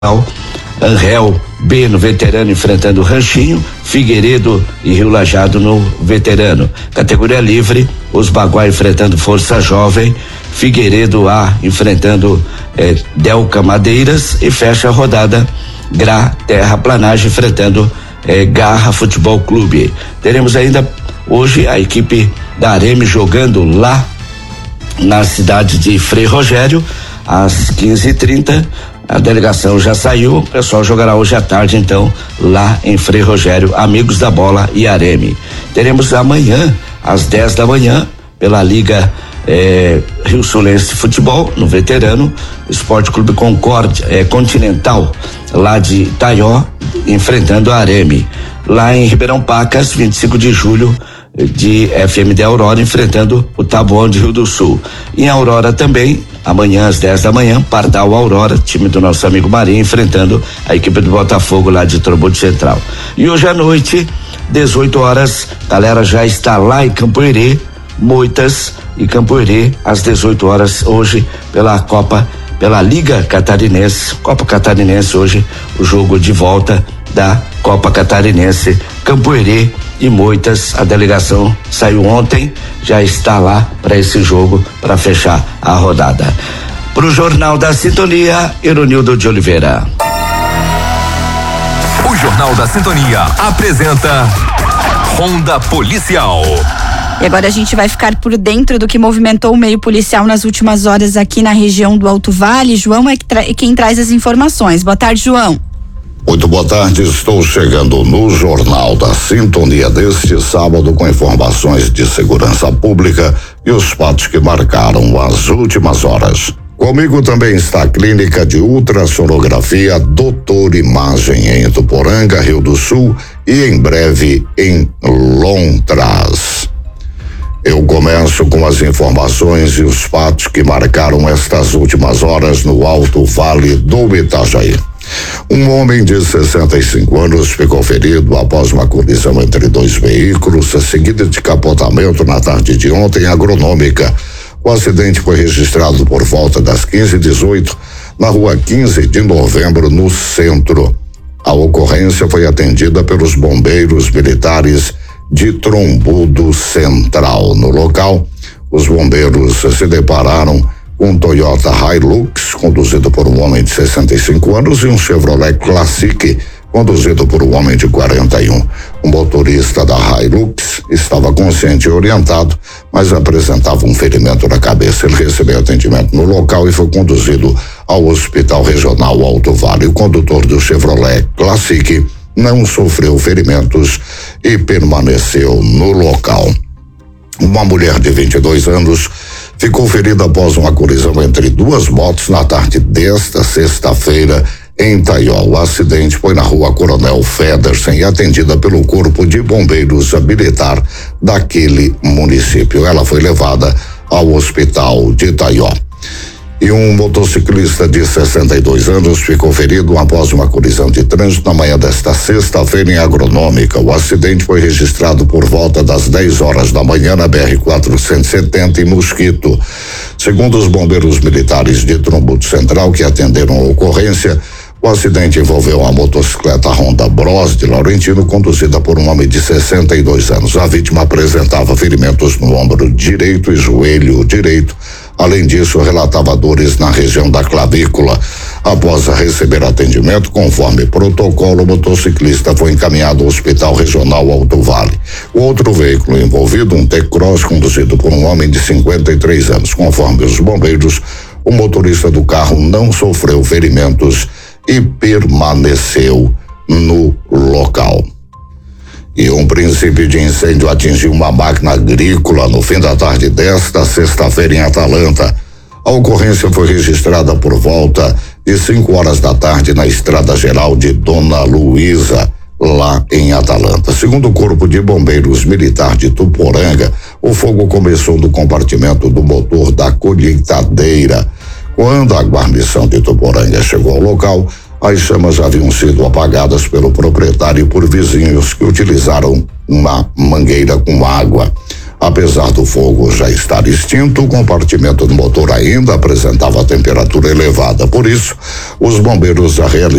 Angel B no veterano enfrentando Ranchinho, Figueiredo e Rio Lajeado no veterano. Categoria livre, os Baguá enfrentando Força Jovem, Figueiredo A enfrentando Delca Madeiras e fecha a rodada Gra Terraplanagem enfrentando Garra Futebol Clube. Teremos ainda hoje a equipe da Areme jogando lá na cidade de Frei Rogério às 15h30. A delegação já saiu, o pessoal jogará hoje à tarde, então, lá em Frei Rogério, Amigos da Bola e Areme. Teremos amanhã, às 10 da manhã, pela Liga Rio Sulense Futebol, no veterano, Esporte Clube Concórdia Continental, lá de Itaió, enfrentando a Areme. Lá em Ribeirão Pacas, 25 de julho, de FMD Aurora, enfrentando o Taboão de Rio do Sul. Em Aurora também, amanhã às 10 da manhã, Pardal Aurora, time do nosso amigo Marinho, enfrentando a equipe do Botafogo lá de Trombudo Central. E hoje à noite, 18 horas, galera já está lá em Campoerê, Moitas e Campoerê, às 18 horas, hoje, pela Liga Catarinense, Copa Catarinense, hoje, o jogo de volta da Copa Catarinense, Campoerê e Moitas. A delegação saiu ontem, já está lá para esse jogo, para fechar a rodada. Para o Jornal da Sintonia, Ironildo de Oliveira. O Jornal da Sintonia apresenta Ronda Policial. E agora a gente vai ficar por dentro do que movimentou o meio policial nas últimas horas aqui na região do Alto Vale. João é quem traz as informações. Boa tarde, João. Muito boa tarde, estou chegando no Jornal da Sintonia deste sábado com informações de segurança pública e os fatos que marcaram as últimas horas. Comigo também está a clínica de ultrassonografia Doutor Imagem em Ituporanga, Rio do Sul e em breve em Lontras. Eu começo com as informações e os fatos que marcaram estas últimas horas no Alto Vale do Itajaí. Um homem de 65 anos ficou ferido após uma colisão entre dois veículos, seguida de capotamento na tarde de ontem em Agronômica. O acidente foi registrado por volta das 15h18 na rua 15 de novembro, no centro. A ocorrência foi atendida pelos bombeiros militares de Trombudo Central. No local, os bombeiros se depararam um Toyota Hilux, conduzido por um homem de 65 anos, e um Chevrolet Classic, conduzido por um homem de 41. O motorista da Hilux estava consciente e orientado, mas apresentava um ferimento na cabeça. Ele recebeu atendimento no local e foi conduzido ao Hospital Regional Alto Vale. O condutor do Chevrolet Classic não sofreu ferimentos e permaneceu no local. Uma mulher de 22 anos ficou ferida após uma colisão entre duas motos na tarde desta sexta-feira em Itaió. O acidente foi na rua Coronel Federsen e atendida pelo Corpo de Bombeiros Militar daquele município. Ela foi levada ao hospital de Itaió. E um motociclista de 62 anos ficou ferido após uma colisão de trânsito na manhã desta sexta-feira em Agronômica. O acidente foi registrado por volta das 10 horas da manhã na BR-470 em Mosquito. Segundo os bombeiros militares de Trombudo Central que atenderam a ocorrência, o acidente envolveu uma motocicleta Honda Bros de Laurentino, conduzida por um homem de 62 anos. A vítima apresentava ferimentos no ombro direito e joelho direito. Além disso, relatava dores na região da clavícula. Após receber atendimento, conforme protocolo, o motociclista foi encaminhado ao Hospital Regional Alto Vale. O outro veículo envolvido, um T-Cross, conduzido por um homem de 53 anos. Conforme os bombeiros, o motorista do carro não sofreu ferimentos e permaneceu no local. E um princípio de incêndio atingiu uma máquina agrícola no fim da tarde desta sexta-feira em Atalanta. A ocorrência foi registrada por volta de 5 horas da tarde na Estrada Geral de Dona Luísa, lá em Atalanta. Segundo o Corpo de Bombeiros Militar de Tuporanga, o fogo começou no compartimento do motor da colheitadeira. Quando a guarnição de Tuporanga chegou ao local, as chamas haviam sido apagadas pelo proprietário e por vizinhos que utilizaram uma mangueira com água. Apesar do fogo já estar extinto, o compartimento do motor ainda apresentava temperatura elevada. Por isso, os bombeiros realizaram